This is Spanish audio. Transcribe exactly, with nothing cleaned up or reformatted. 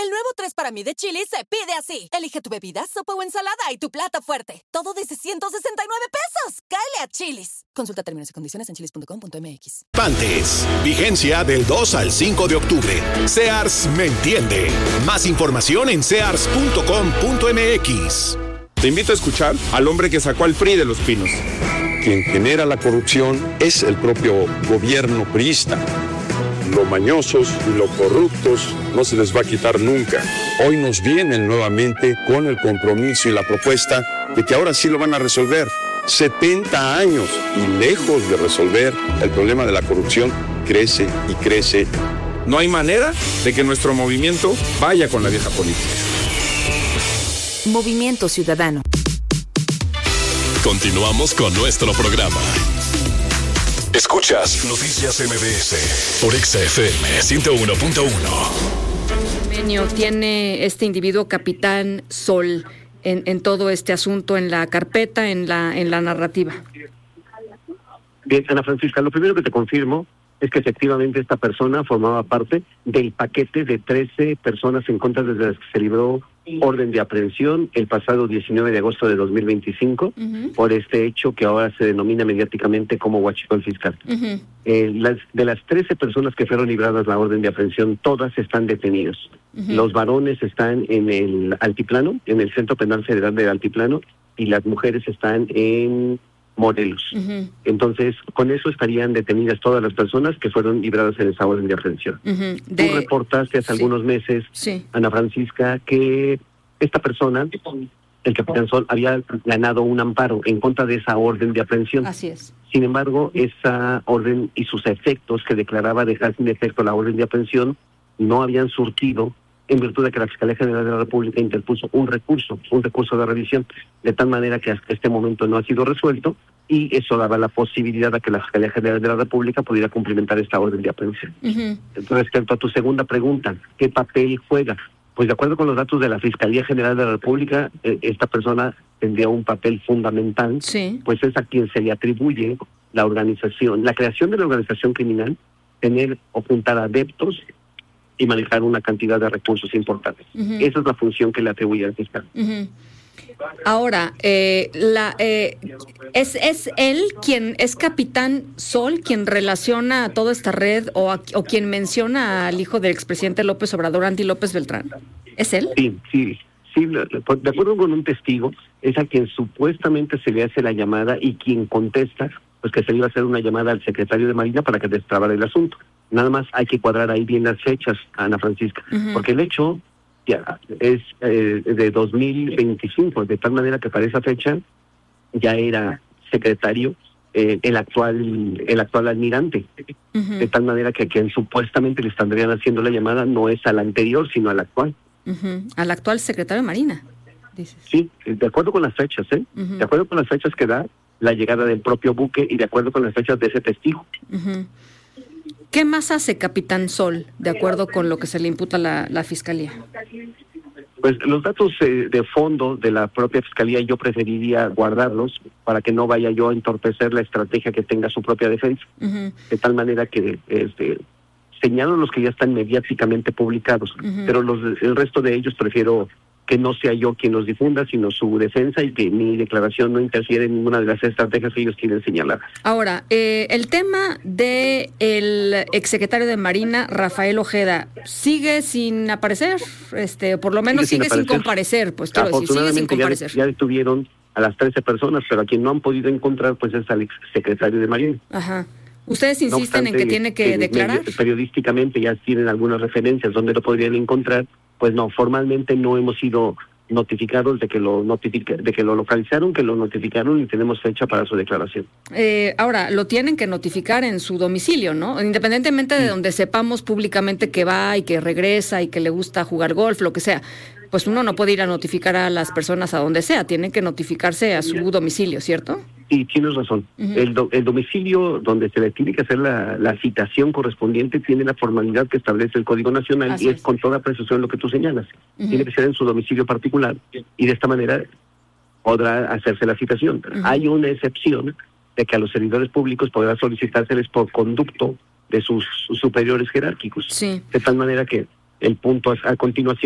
El nuevo tres para mí de Chili's se pide así. Elige tu bebida, sopa o ensalada y tu plato fuerte. Todo desde ciento sesenta y nueve pesos. ¡Cáele a Chili's! Consulta términos y condiciones en chilis punto com punto m x. Pantes. Vigencia del dos al cinco de octubre. Sears me entiende. Más información en sears punto com punto m x. Te invito a escuchar al hombre que sacó al P R I de los pinos. Quien genera la corrupción es el propio gobierno priista. Los mañosos y los corruptos no se les va a quitar nunca. Hoy nos vienen nuevamente con el compromiso y la propuesta de que ahora sí lo van a resolver. setenta años y lejos de resolver el problema de la corrupción, crece y crece. No hay manera de que nuestro movimiento vaya con la vieja política. Movimiento Ciudadano. Continuamos con nuestro programa. Escuchas Noticias M B S por Exa F M ciento uno punto uno. Tiene este individuo Capitán Sol en, en todo este asunto, en la carpeta, en la en la narrativa. Bien, Ana Francisca, lo primero que te confirmo es que efectivamente esta persona formaba parte del paquete de trece personas en contra de las que se libró orden de aprehensión el pasado diecinueve de agosto de dos mil veinticinco uh-huh. por este hecho que ahora se denomina mediáticamente como huachicol fiscal. Uh-huh. Eh, las, de las trece personas que fueron libradas la orden de aprehensión, todas están detenidos. Uh-huh. Los varones están en el Altiplano, en el Centro Penal Federal del Altiplano, y las mujeres están en Morelos. Uh-huh. Entonces, con eso estarían detenidas todas las personas que fueron libradas en esa orden de aprehensión. Uh-huh. De... Tú reportaste hace sí. algunos meses, sí. Ana Francisca, que esta persona, el Capitán Sol, había ganado un amparo en contra de esa orden de aprehensión. Así es. Sin embargo, esa orden y sus efectos que declaraba dejar sin efecto la orden de aprehensión no habían surtido, en virtud de que la Fiscalía General de la República interpuso un recurso, un recurso de revisión, de tal manera que hasta este momento no ha sido resuelto, y eso daba la posibilidad a que la Fiscalía General de la República pudiera cumplimentar esta orden de aprehensión. Uh-huh. Entonces, respecto a tu segunda pregunta, ¿qué papel juega? Pues de acuerdo con los datos de la Fiscalía General de la República, eh, esta persona tendría un papel fundamental, sí. pues es a quien se le atribuye la organización, la creación de la organización criminal, tener o juntar adeptos y manejar una cantidad de recursos importantes. Uh-huh. Esa es la función que le atribuye al fiscal. Uh-huh. Ahora, eh, la, eh, ¿es, ¿es él quien es Capitán Sol, quien relaciona a toda esta red o, a, o quien menciona al hijo del expresidente López Obrador, Andy López Beltrán? ¿Es él? Sí, sí, sí. De acuerdo con un testigo, es a quien supuestamente se le hace la llamada y quien contesta, pues que se le iba a hacer una llamada al secretario de Marina para que destrabara el asunto. Nada más hay que cuadrar ahí bien las fechas, Ana Francisca, uh-huh. porque el hecho ya es eh, de dos mil veinticinco, de tal manera que para esa fecha ya era secretario eh, el actual el actual almirante, uh-huh. de tal manera que a quien supuestamente le estarían haciendo la llamada no es al anterior, sino al actual. Uh-huh. Al actual secretario de Marina, dices. Sí, de acuerdo con las fechas, ¿eh? Uh-huh. De acuerdo con las fechas que da la llegada del propio buque y de acuerdo con las fechas de ese testigo. Uh-huh. ¿Qué más hace Capitán Sol, de acuerdo con lo que se le imputa a la, la Fiscalía? Pues los datos eh, de fondo de la propia Fiscalía yo preferiría guardarlos para que no vaya yo a entorpecer la estrategia que tenga su propia defensa. Uh-huh. De tal manera que este, señalo los que ya están mediáticamente publicados, uh-huh. pero los, el resto de ellos prefiero que no sea yo quien los difunda, sino su defensa, y que mi declaración no interfiere en ninguna de las estrategias que ellos quieren señalar. Ahora, eh, el tema de el exsecretario de Marina, Rafael Ojeda, ¿sigue sin aparecer? Este, por lo menos sigue, sigue sin, sin comparecer, pues quiero decir, sigue sin comparecer. Ya, ya detuvieron a las trece personas, pero a quien no han podido encontrar, pues es al exsecretario de Marina. Ajá. ¿Ustedes insisten no obstante, en que tiene que eh, declarar? Periodísticamente ya tienen algunas referencias donde lo podrían encontrar. Pues no, formalmente no hemos sido notificados de que lo notifica, de que lo localizaron, que lo notificaron y tenemos fecha para su declaración. Eh, ahora, lo tienen que notificar en su domicilio, ¿no? Independientemente de sí. donde sepamos públicamente que va y que regresa y que le gusta jugar golf, lo que sea, pues uno no puede ir a notificar a las personas a donde sea, tienen que notificarse a su domicilio, ¿cierto? Sí, tienes razón. Uh-huh. El, do, el domicilio donde se le tiene que hacer la, la citación correspondiente tiene la formalidad que establece el Código Nacional. Así y es, es con toda precisión lo que tú señalas. Uh-huh. Tiene que ser en su domicilio particular y de esta manera podrá hacerse la citación. Uh-huh. Hay una excepción de que a los servidores públicos podrá solicitárseles por conducto de sus, sus superiores jerárquicos. Sí. De tal manera que el punto a, a continuación